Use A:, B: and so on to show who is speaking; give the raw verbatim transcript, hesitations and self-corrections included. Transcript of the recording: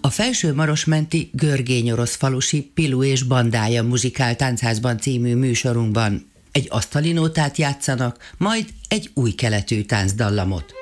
A: A Felső-Marosmenti Görgény-Orosz falusi Pilu és bandája muzsikál táncházban című műsorunkban egy asztalinótát játszanak, majd egy új keletű táncdallamot.